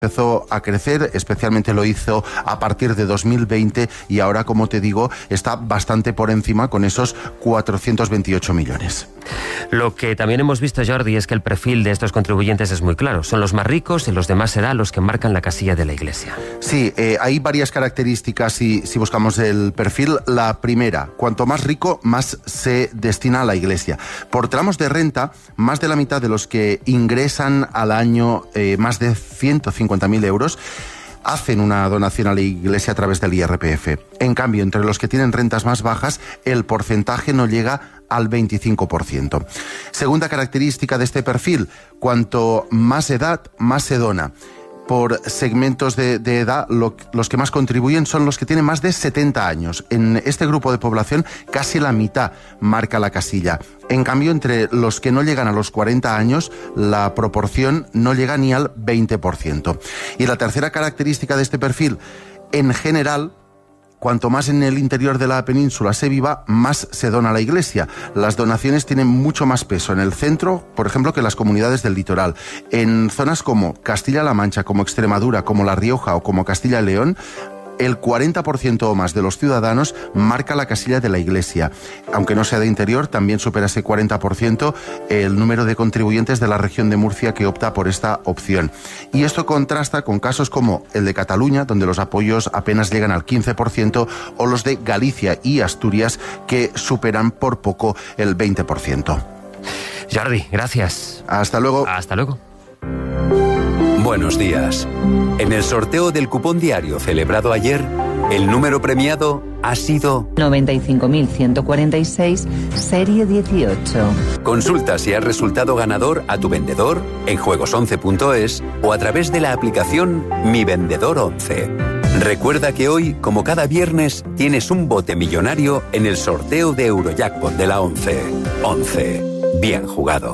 empezó a crecer, especialmente lo hizo a partir de 2020 y ahora, como te digo, está bastante por encima con esos 428 millones. Lo que también hemos visto, Jordi, es que el perfil de estos contribuyentes es muy claro. Son los más ricos y los de más edad los que marcan la casilla de la Iglesia. Sí, hay varias características si buscamos el perfil. La primera, cuanto más rico, más se destina a la Iglesia. Por tramos de renta, más de la mitad de los que ingresan al año más de 150.000 euros hacen una donación a la Iglesia a través del IRPF. En cambio, entre los que tienen rentas más bajas, el porcentaje no llega al 25%. Segunda característica de este perfil, cuanto más edad, más se dona. Por segmentos de edad, los que más contribuyen son los que tienen más de 70 años. En este grupo de población, casi la mitad marca la casilla. En cambio, entre los que no llegan a los 40 años, la proporción no llega ni al 20%. Y la tercera característica de este perfil, en general, cuanto más en el interior de la península se viva, más se dona a la Iglesia. Las donaciones tienen mucho más peso en el centro, por ejemplo, que en las comunidades del litoral. En zonas como Castilla-La Mancha, como Extremadura, como La Rioja o como Castilla y León, el 40% o más de los ciudadanos marca la casilla de la Iglesia. Aunque no sea de interior, también supera ese 40% el número de contribuyentes de la región de Murcia que opta por esta opción. Y esto contrasta con casos como el de Cataluña, donde los apoyos apenas llegan al 15%, o los de Galicia y Asturias, que superan por poco el 20%. Jordi, gracias. Hasta luego. Hasta luego. Buenos días. En el sorteo del cupón diario celebrado ayer, el número premiado ha sido 95.146, serie 18. Consulta si has resultado ganador a tu vendedor en juegos11.es o a través de la aplicación Mi Vendedor 11. Recuerda que hoy, como cada viernes, tienes un bote millonario en el sorteo de Eurojackpot de la 11. 11. Bien jugado.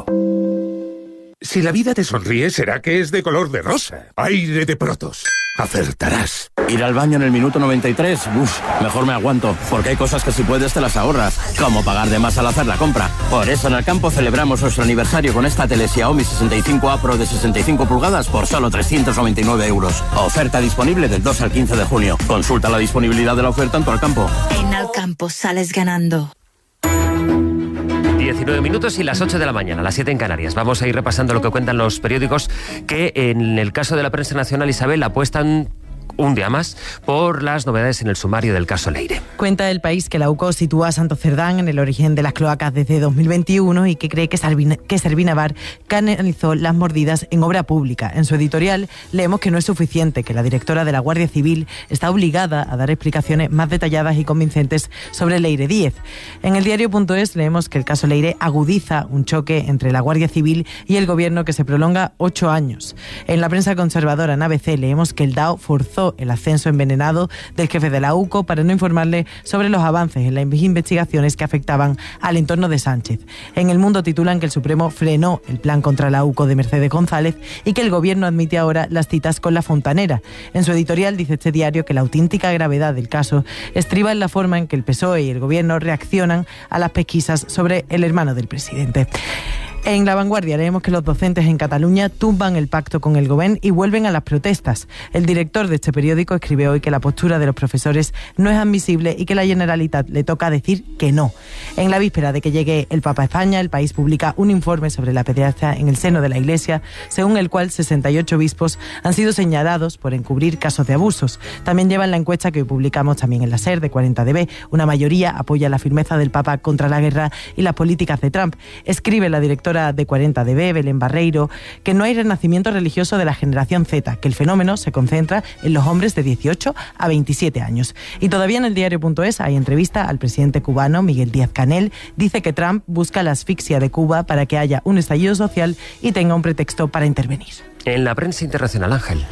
Si la vida te sonríe, será que es de color de rosa. Aire de Protos. Acertarás. Ir al baño en el minuto 93, mejor me aguanto, porque hay cosas que si puedes te las ahorras, como pagar de más al hacer la compra. Por eso en Alcampo celebramos nuestro aniversario con esta tele Xiaomi 65A Pro de 65 pulgadas por solo 399 euros. Oferta disponible del 2 al 15 de junio. Consulta la disponibilidad de la oferta en tu Alcampo. En Alcampo sales ganando. 19 minutos y las 8 de la mañana, las 7 en Canarias. Vamos a ir repasando lo que cuentan los periódicos, que en el caso de la prensa nacional, Isabel, apuestan un día más por las novedades en el sumario del caso Leire. Cuenta El País que la UCO sitúa a Santo Cerdán en el origen de las cloacas desde 2021 y que cree que Servina Bar canalizó las mordidas en obra pública. En su editorial leemos que no es suficiente, que la directora de la Guardia Civil está obligada a dar explicaciones más detalladas y convincentes sobre Leire Díez. En el diario.es leemos que el caso Leire agudiza un choque entre la Guardia Civil y el gobierno que se prolonga 8 años. En la prensa conservadora, en ABC, leemos que el DAO forzó el ascenso envenenado del jefe de la UCO para no informarle sobre los avances en las investigaciones que afectaban al entorno de Sánchez. En El Mundo titulan que el Supremo frenó el plan contra la UCO de Mercedes González y que el gobierno admite ahora las citas con la fontanera. En su editorial dice este diario que la auténtica gravedad del caso estriba en la forma en que el PSOE y el gobierno reaccionan a las pesquisas sobre el hermano del presidente. En La Vanguardia leemos que los docentes en Cataluña tumban el pacto con el Govern y vuelven a las protestas. El director de este periódico escribe hoy que la postura de los profesores no es admisible y que la Generalitat le toca decir que no. En la víspera de que llegue el Papa a España, El País publica un informe sobre la pederastia en el seno de la Iglesia, según el cual 68 obispos han sido señalados por encubrir casos de abusos. También llevan la encuesta que hoy publicamos también en la SER de 40DB. Una mayoría apoya la firmeza del Papa contra la guerra y las políticas de Trump. Escribe la directora de 40DB, Belén Barreiro, que no hay renacimiento religioso de la generación Z, que el fenómeno se concentra en los hombres de 18 a 27 años. Y todavía en el diario.es hay entrevista al presidente cubano, Miguel Díaz-Canel. Dice que Trump busca la asfixia de Cuba para que haya un estallido social y tenga un pretexto para intervenir. En la prensa internacional, Ángel.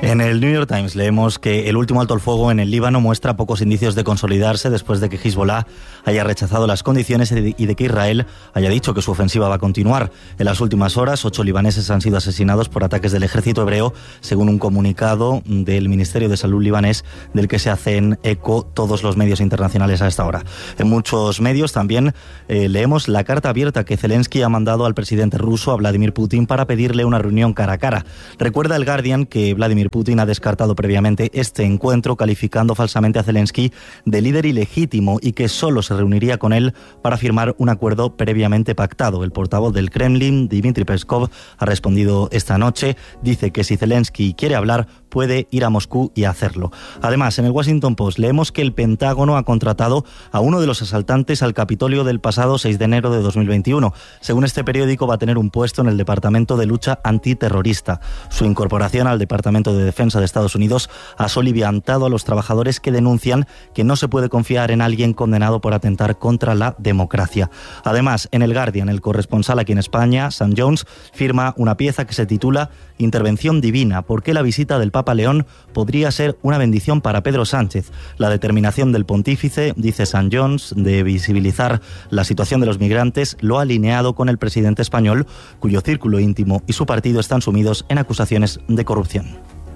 En el New York Times leemos que el último alto el fuego en el Líbano muestra pocos indicios de consolidarse después de que Hezbollah haya rechazado las condiciones y de que Israel haya dicho que su ofensiva va a continuar. En las últimas horas, 8 libaneses han sido asesinados por ataques del ejército hebreo, según un comunicado del Ministerio de Salud libanés, del que se hacen eco todos los medios internacionales a esta hora. En muchos medios también leemos la carta abierta que Zelensky ha mandado al presidente ruso, a Vladimir Putin, para pedirle una reunión cara a cara. Recuerda el Guardian que Vladimir Putin ha descartado previamente este encuentro, calificando falsamente a Zelensky de líder ilegítimo y que solo se reuniría con él para firmar un acuerdo previamente pactado. El portavoz del Kremlin, Dmitry Peskov, ha respondido esta noche. Dice que si Zelensky quiere hablar, puede ir a Moscú y hacerlo. Además, en el Washington Post leemos que el Pentágono ha contratado a uno de los asaltantes al Capitolio del pasado 6 de enero de 2021. Según este periódico, va a tener un puesto en el Departamento de Lucha Antiterrorista. Su incorporación al Departamento de Defensa de Estados Unidos ha soliviantado a los trabajadores que denuncian que no se puede confiar en alguien condenado por atentar contra la democracia. Además, en el Guardian, el corresponsal aquí en España, Sam Jones, firma una pieza que se titula Intervención divina, ¿por qué la visita del Papa León podría ser una bendición para Pedro Sánchez? La determinación del pontífice, dice Sam Jones, de visibilizar la situación de los migrantes lo ha alineado con el presidente español, cuyo círculo íntimo y su partido están sumidos en acusaciones de corrupción.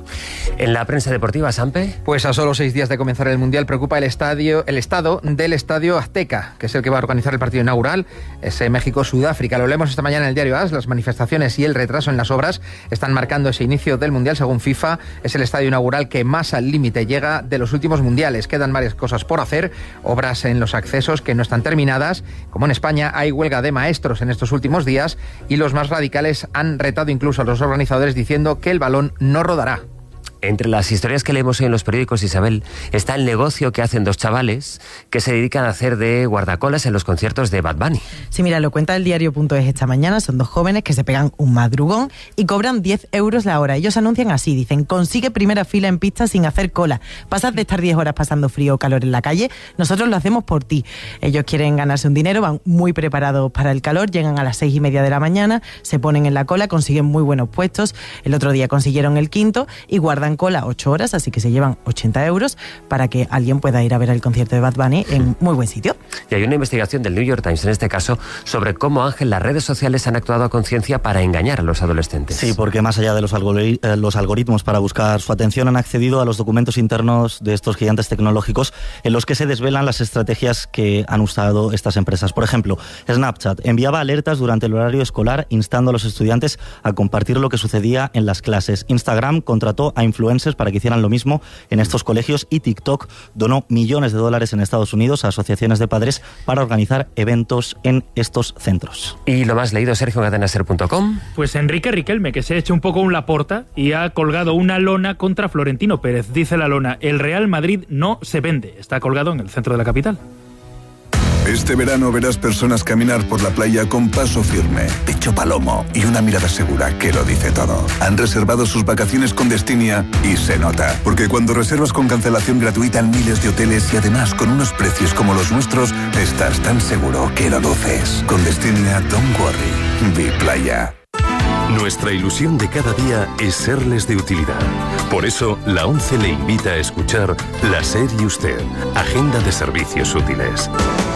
En la prensa deportiva, Sampe. Pues a solo 6 días de comenzar el Mundial preocupa el estado del Estadio Azteca, que es el que va a organizar el partido inaugural, ese México-Sudáfrica. Lo leemos esta mañana en el diario AS. Las manifestaciones y el retraso en las obras están marcando ese inicio del Mundial. Según FIFA, es el estadio inaugural que más al límite llega de los últimos mundiales. Quedan varias cosas por hacer, obras en los accesos que no están terminadas. Como en España, hay huelga de maestros en estos últimos días y los más radicales han retado incluso a los organizadores diciendo que el balón no rodará. Entre las historias que leemos hoy en los periódicos, Isabel, está el negocio que hacen 2 chavales que se dedican a hacer de guardacolas en los conciertos de Bad Bunny. Sí, mira, lo cuenta el diario.es esta mañana. Son 2 jóvenes que se pegan un madrugón y cobran 10 euros la hora. Ellos anuncian así, dicen: consigue primera fila en pista sin hacer cola. Pasas de estar 10 horas pasando frío o calor en la calle, nosotros lo hacemos por ti. Ellos quieren ganarse un dinero, van muy preparados para el calor, llegan a las 6:30 de la mañana, se ponen en la cola, consiguen muy buenos puestos. El otro día consiguieron el quinto y guardan cola 8 horas, así que se llevan 80 euros para que alguien pueda ir a ver el concierto de Bad Bunny en muy buen sitio. Y hay una investigación del New York Times, en este caso, sobre cómo, Ángel, las redes sociales han actuado a conciencia para engañar a los adolescentes. Sí, porque más allá de los algoritmos para buscar su atención, han accedido a los documentos internos de estos gigantes tecnológicos en los que se desvelan las estrategias que han usado estas empresas. Por ejemplo, Snapchat enviaba alertas durante el horario escolar instando a los estudiantes a compartir lo que sucedía en las clases. Instagram contrató a influencers para que hicieran lo mismo en estos colegios y TikTok donó millones de dólares en Estados Unidos a asociaciones de padres para organizar eventos en estos centros. ¿Y lo más leído, Sergio, en cadenaser.com? Pues Enrique Riquelme, que se ha hecho un poco un Laporta y ha colgado una lona contra Florentino Pérez. Dice la lona: el Real Madrid no se vende. Está colgado en el centro de la capital. Este verano verás personas caminar por la playa con paso firme, pecho palomo y una mirada segura que lo dice todo. Han reservado sus vacaciones con Destinia y se nota, porque cuando reservas con cancelación gratuita en miles de hoteles y además con unos precios como los nuestros, estás tan seguro que lo luces. Con Destinia, don't worry, be playa. Nuestra ilusión de cada día es serles de utilidad. Por eso, la ONCE le invita a escuchar La SER y Usted, Agenda de Servicios Útiles.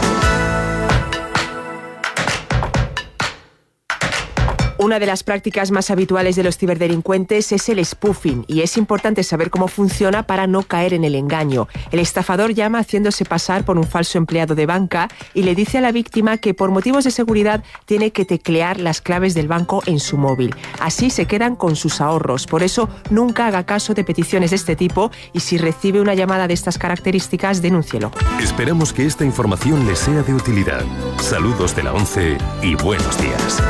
Una de las prácticas más habituales de los ciberdelincuentes es el spoofing, y es importante saber cómo funciona para no caer en el engaño. El estafador llama haciéndose pasar por un falso empleado de banca y le dice a la víctima que por motivos de seguridad tiene que teclear las claves del banco en su móvil. Así se quedan con sus ahorros. Por eso, nunca haga caso de peticiones de este tipo y si recibe una llamada de estas características, denúncielo. Esperamos que esta información le sea de utilidad. Saludos de la ONCE y buenos días.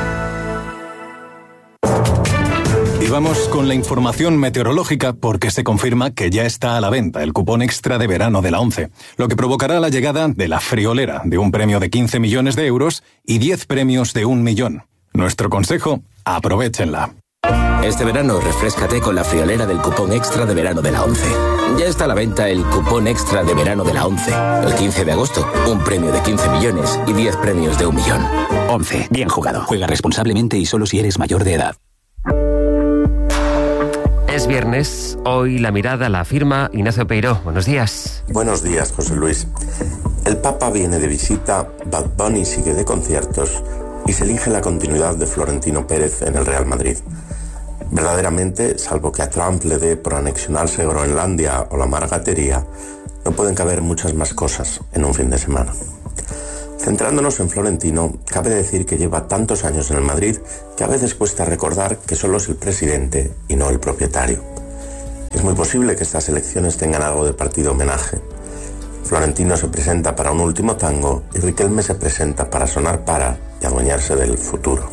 Y vamos con la información meteorológica porque se confirma que ya está a la venta el cupón extra de verano de la ONCE, lo que provocará la llegada de la friolera de un premio de 15 millones de euros y 10 premios de 1 millón. Nuestro consejo, aprovéchenla. Este verano refréscate con la friolera del cupón extra de verano de la ONCE. Ya está a la venta el cupón extra de verano de la ONCE. El 15 de agosto, un premio de 15 millones y 10 premios de 1 millón. ONCE, bien jugado. Juega responsablemente y solo si eres mayor de edad. Es viernes, hoy la mirada la firma Ignacio Peiró. Buenos días. Buenos días, José Luis. El Papa viene de visita, Bad Bunny sigue de conciertos y se elige la continuidad de Florentino Pérez en el Real Madrid. Verdaderamente, salvo que a Trump le dé por anexionarse Groenlandia o la Margatería, no pueden caber muchas más cosas en un fin de semana. Centrándonos en Florentino, cabe decir que lleva tantos años en el Madrid que a veces cuesta recordar que solo es el presidente y no el propietario. Es muy posible que estas elecciones tengan algo de partido homenaje. Florentino se presenta para un último tango y Riquelme se presenta para sonar para y adueñarse del futuro.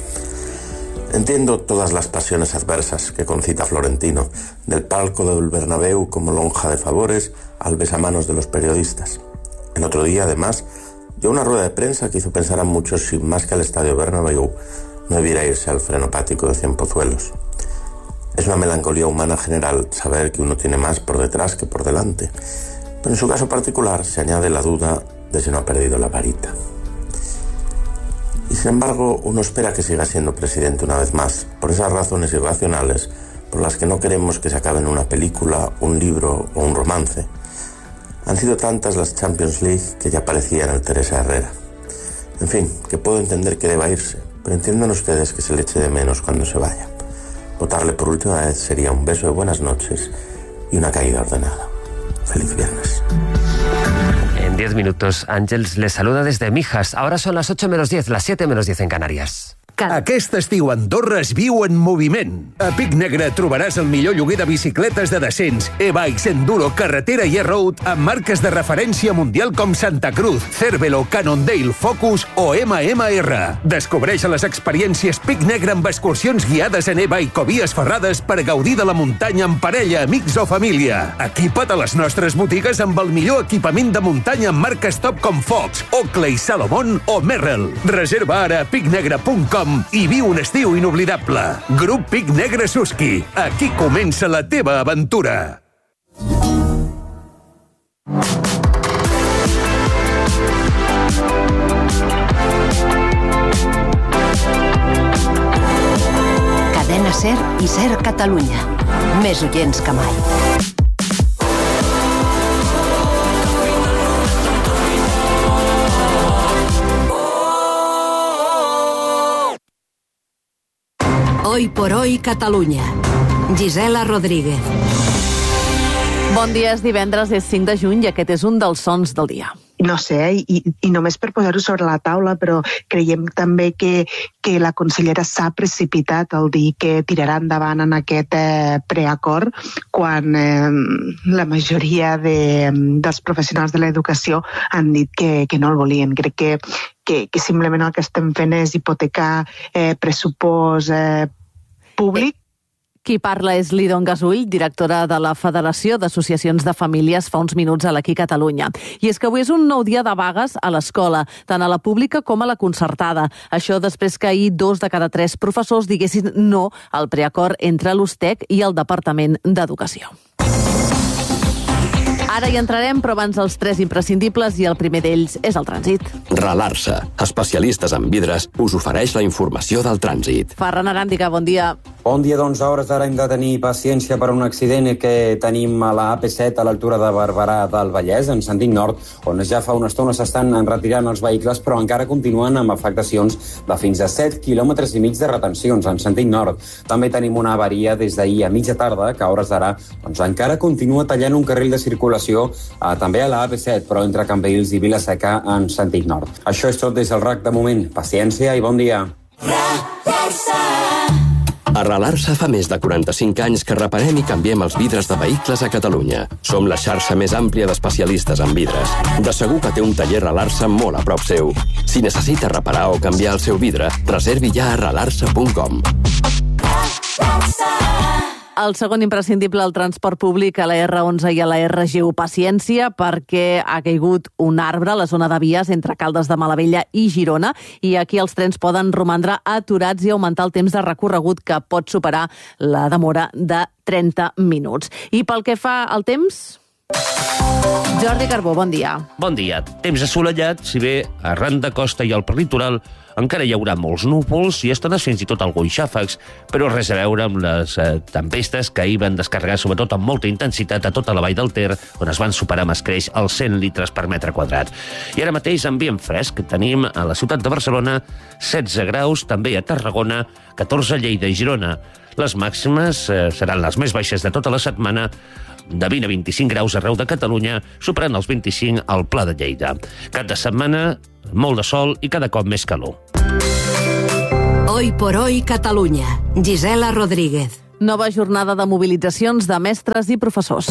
Entiendo todas las pasiones adversas que concita Florentino, del palco del Bernabéu como lonja de favores al besamanos de los periodistas. El otro día, además, dio una rueda de prensa que hizo pensar a muchos si más que al estadio Bernabéu no debiera irse al frenopático de Cienpozuelos. Es una melancolía humana general saber que uno tiene más por detrás que por delante, pero en su caso particular se añade la duda de si no ha perdido la varita. Y sin embargo, uno espera que siga siendo presidente una vez más, por esas razones irracionales por las que no queremos que se acabe en una película, un libro o un romance. Han sido tantas las Champions League que ya parecían el Teresa Herrera. En fin, que puedo entender que deba irse, pero entiendan ustedes que se le eche de menos cuando se vaya. Votarle por última vez sería un beso de buenas noches y una caída ordenada. Feliz viernes. En 10 minutos, Àngels les saluda desde Mijas. Ahora son las 8 menos 10, las 7 menos 10 en Canàries. Aquest estiu Andorra es viu en moviment. A Pic Negre trobaràs el millor lloguer de bicicletes de descens, e-bikes, enduro, carretera i e-road amb marques de referència mundial com Santa Cruz, Cervelo, Cannondale, Focus o MMR. Descobreix les experiències Pic Negre amb excursions guiades en e-bike o vies ferrades per gaudir de la muntanya amb parella, amics o família. Equipa't a les nostres botigues amb el millor equipament de muntanya amb marques top com Fox, Oakley, Salomon o Merrell. Reserva ara a picnegre.com i viu un estiu inoblidable. Grup Pic Negre Suski. Aquí comença la teva aventura. Cadena SER i SER Catalunya. Més oients que mai. Hoy por hoy Catalunya. Gisela Rodríguez. Bon dia, és divendres, és 5 de juny i aquest és un dels sons del dia. No sé, i només per posar-ho sobre la taula, però creiem també que la consellera s'ha precipitat al dir que tirarà endavant en aquest preacord quan la majoria dels professionals de l'educació han dit que no el volien. Crec que simplement el que estem fent és hipotecar pressupost públic. Qui parla és Lidon Gasull, directora de la Federació d'Associacions de Famílies fa uns minuts a l'Aquí Catalunya. I és que avui és un nou dia de vagues a l'escola, tant a la pública com a la concertada. Això després que ahir 2 de cada 3 professors diguessin no al preacord entre l'USTEC i el Departament d'Educació. Ara hi entrarem, però abans els 3 imprescindibles i el primer d'ells és el trànsit. Ralarsa, especialistes en vidres, us ofereix la informació del trànsit. Ferran Aràndiga, bon dia. Bon dia, doncs a hores d'ara hem de tenir paciència per un accident que tenim a la AP7 a l'altura de Barberà del Vallès, en sentit nord, on ja fa una estona s'estan retirant els vehicles, però encara continuen amb afectacions de fins a 7,5 quilòmetres de retencions en sentit nord. També tenim una avaria des d'ahir a mitja tarda, que a hores d'ara encara continua tallant un carril de circulació també a la AP7, però entre Campbells i Vila-seca en sentit nord. Això és tot des del RAC de moment. Paciència i bon dia. A Ralarsa fa més de 45 anys que reparem i canviem els vidres de vehicles a Catalunya. Som la xarxa més àmplia d'especialistes en vidres. De segur que té un taller Ralarsa molt a prop seu. Si necessita reparar o canviar el seu vidre, reservi ja a ralarsa.com. El segon imprescindible al transport públic a la R11 i a la RG1. Paciència, perquè ha caigut un arbre a la zona de vies entre Caldes de Malavella i Girona i aquí els trens poden romandre aturats i augmentar el temps de recorregut que pot superar la demora de 30 minuts. I pel que fa al temps... Jordi Carbó, bon dia. Bon dia. Temps assolellat, si bé arran de costa i al litoral encara hi haurà molts núvols i estones fins i tot alguns xàfecs, però res a veure amb les tempestes que ahir van descarregar sobretot amb molta intensitat a tota la vall del Ter, on es van superar amb escreix els 100 litres per metre quadrat. I ara mateix ambient fresc. Tenim a la ciutat de Barcelona 16 graus, també a Tarragona, 14 a Lleida i Girona. Les màximes seran les més baixes de tota la setmana, de 20 a 25 graus arreu de Catalunya, superant els 25 al Pla de Lleida. Cap de setmana, molt de sol i cada cop més calor. Hoy por hoy Catalunya. Gisela Rodríguez. Nova jornada de mobilitzacions de mestres i professors.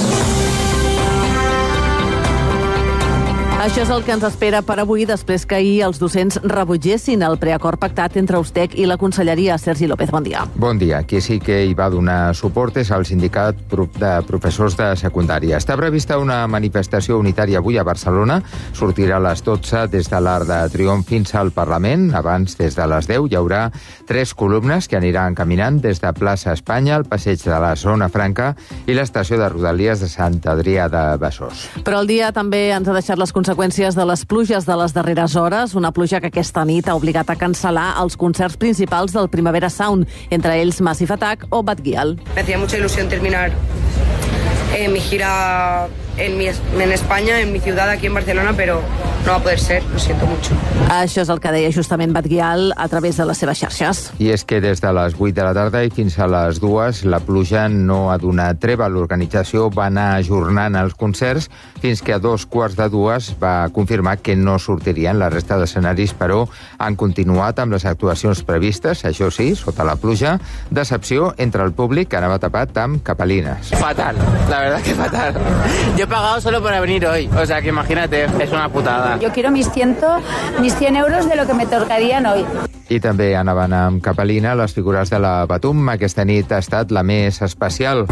Això és el que ens espera per avui, després que ahir els docents rebutgessin el preacord pactat entre Ustec i la Conselleria. Sergi López, bon dia. Bon dia. Qui sí que hi va donar suport és el sindicat de professors de secundària. Està prevista una manifestació unitària avui a Barcelona. Sortirà a les 12 des de l'Arc de Triomf fins al Parlament. Abans, des de les 10, hi haurà 3 columnes que aniran caminant des de Plaça Espanya, el passeig de la Zona Franca i l'estació de Rodalies de Sant Adrià de Besòs. Però el dia també ens ha deixat les conseqüències de les pluges de les darreres hores, una pluja que aquesta nit ha obligat a cancel·lar els concerts principals del Primavera Sound, entre ells Massive Attack o Bad Gyal. Me hacía mucha ilusión terminar mi gira en España, en mi ciudad, aquí en Barcelona, pero no va a poder ser, lo siento mucho. Això és el que deia justament Bad Gyal a través de les seves xarxes. I és que des de les 8 de la tarda i fins a les 2 la pluja no ha donat treva. L'organització va anar ajornant els concerts fins que a 2:15 va confirmar que no sortirien la resta d'escenaris, però han continuat amb les actuacions previstes, això sí, sota la pluja. Decepció entre el públic, que anava tapat amb capelines. Fatal, la verdad que fatal. Yo he pagado solo para venir hoy, o sea que imagínate, es una putada. Yo quiero mis 100 euros de lo que me tocarían hoy. I també anaven amb capelina les figures de la Patum. Aquesta nit ha estat la més especial.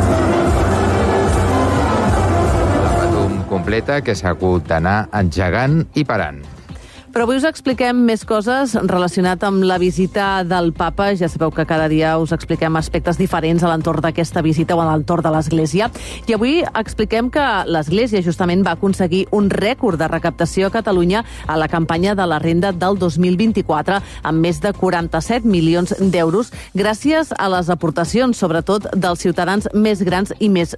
La Patum completa, que s'ha hagut d'anar engegant i parant. Però avui us expliquem més coses relacionat amb la visita del papa. Ja sabeu que cada dia us expliquem aspectes diferents a l'entorn d'aquesta visita o a l'entorn de l'Església. I avui expliquem que l'Església justament va aconseguir un rècord de recaptació a Catalunya a la campanya de la renda del 2024 amb més de 47 milions d'euros gràcies a les aportacions, sobretot dels ciutadans més grans i més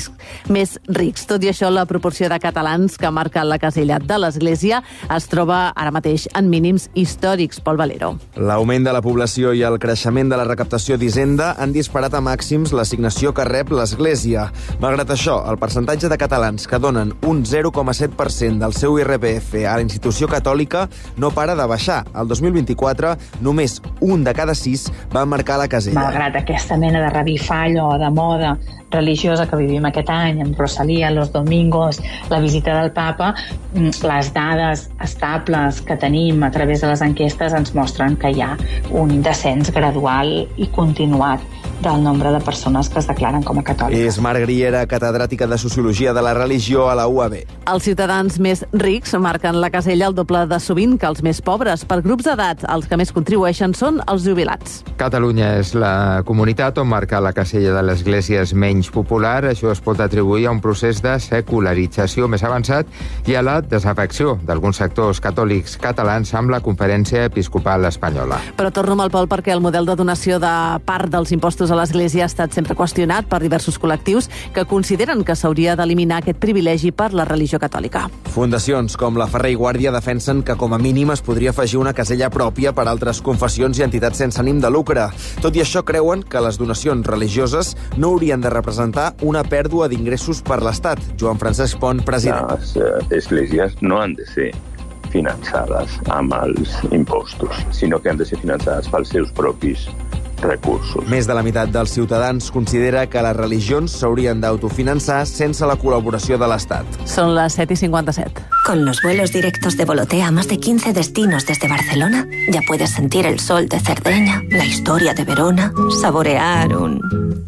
rics. Tot i això, la proporció de catalans que marca la casella de l'Església es troba ara mateix en mínims històrics. Pol Valero. L'augment de la població i el creixement de la recaptació d'Hisenda han disparat a màxims l'assignació que rep l'Església. Malgrat això, el percentatge de catalans que donen un 0,7% del seu IRPF a la institució catòlica no para de baixar. El 2024, només 1 de cada 6 va marcar la casella. Malgrat aquesta mena de revifall o de moda religiosa que vivim aquest any, amb Rosalía, Los Domingos, la visita del papa, les dades estables que tenim a través de les enquestes ens mostren que hi ha un descens gradual i continuat del nombre de persones que es declaren com a catòliques. És Mar Griera, catedràtica de Sociologia de la Religió a la UAB. Els ciutadans més rics marquen la casella el doble de sovint que els més pobres. Per grups d'edat, els que més contribueixen són els jubilats. Catalunya és la comunitat on marcar la casella de l'Església és menys popular. Això es pot atribuir a un procés de secularització més avançat i a la desafecció d'alguns sectors catòlics catalans amb la Conferència Episcopal Espanyola. Però torno amb el Pol perquè el model de donació de part dels impostos a l'Església ha estat sempre qüestionat per diversos col·lectius que consideren que s'hauria d'eliminar aquest privilegi per la religió catòlica. Fundacions com la Ferrer i Guàrdia defensen que com a mínim es podria afegir una casella pròpia per a altres confessions i entitats sense ànim de lucre. Tot i això, creuen que les donacions religioses no haurien de representar una pèrdua d'ingressos per l'Estat. Joan Francesc Pont, president. Les esglésies no han de ser finançades amb els impostos, sinó que han de ser finançades pels seus propis recursos. Més de la meitat dels ciutadans considera que les religions s'haurien d'autofinançar sense la col·laboració de l'Estat. Són les 7:57. Con los vuelos directos de Volotea a más de 15 destinos desde Barcelona, ya puedes sentir el sol de Cerdeña, la historia de Verona, saborear un...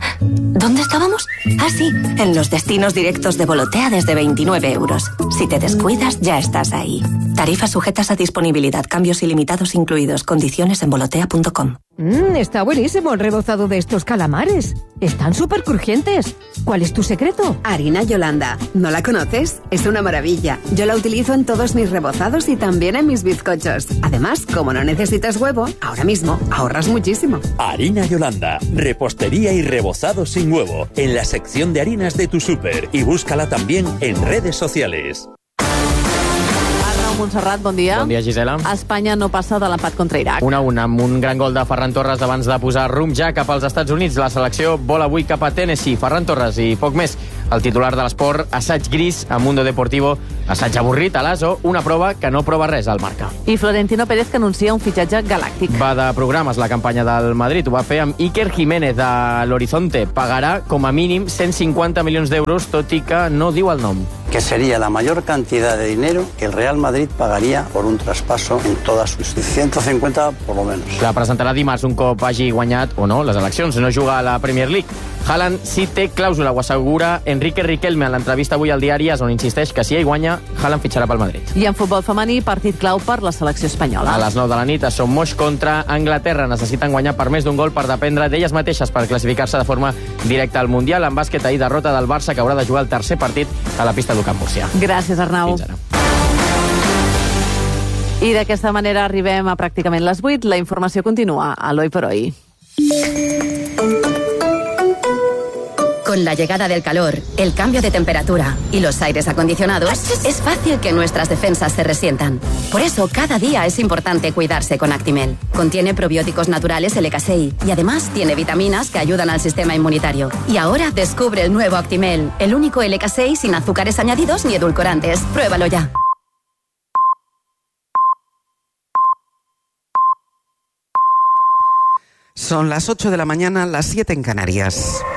¿Dónde estábamos? Ah, sí, en los destinos directos de Volotea desde 29 euros. Si te descuidas, ya estás ahí. Tarifas sujetas a disponibilidad. Cambios ilimitados incluidos. Condiciones en volotea.com. Está buenísimo el rebozado de estos calamares. Están súper crujientes. ¿Cuál es tu secreto? Harina Yolanda. ¿No la conoces? Es una maravilla. Yo la utilizo en todos mis rebozados y también en mis bizcochos. Además, como no necesitas huevo, ahora mismo ahorras muchísimo. Harina Yolanda. Repostería y rebozado sin huevo. En la sección de harinas de tu súper. Y búscala también en redes sociales. Montserrat, bon dia. Bon dia, Gisela. Espanya no passa de l'empat contra Iraq. 1-1 amb un gran gol de Ferran Torres abans de posar rumb ja cap als Estats Units. La selecció vol avui cap a Tennessee. Ferran Torres i poc més. El titular de l'esport, assaig gris a Mundo Deportivo, assaig avorrit a l'ASO, una prova que no prova res al Marca. I Florentino Pérez que anuncia un fitxatge galàctic. Va de programes la campanya del Madrid. Ho va fer amb Iker Jiménez de l'Horizonte. Pagarà com a mínim 150 milions d'euros, tot i que no diu el nom. Que sería la mayor cantidad de dinero que el Real Madrid pagaría por un traspaso en toda su historia. 150 por lo menos. La presentarà dimarts un cop hagi guanyat o no les eleccions. No juga a la Premier League. Haaland sí té clàusula, ho assegura Enrique Riquelme en l'entrevista avui al Diari AS, on insisteix que si ell guanya, Haaland fitxarà pel Madrid. I en futbol femení, partit clau per la selecció espanyola. A les 9 de la nit a Son Moix contra Anglaterra. Necessiten guanyar per més d'un gol per dependre d'elles mateixes per classificar-se de forma directa al Mundial. En bàsquet, ahir derrota del Barça, que haurà de jugar el tercer partit a la pista d'Ucamp Múrcia. Gràcies, Arnau. Fins ara. I d'aquesta manera arribem a pràcticament les 8. La informació continua a l'Hoy por Hoy. Con la llegada del calor, el cambio de temperatura y los aires acondicionados, es fácil que nuestras defensas se resientan. Por eso, cada día es importante cuidarse con Actimel. Contiene probióticos naturales LK6 y además tiene vitaminas que ayudan al sistema inmunitario. Y ahora descubre el nuevo Actimel, el único LK6 sin azúcares añadidos ni edulcorantes. Pruébalo ya. Son las 8 de la mañana, las 7 en Canarias.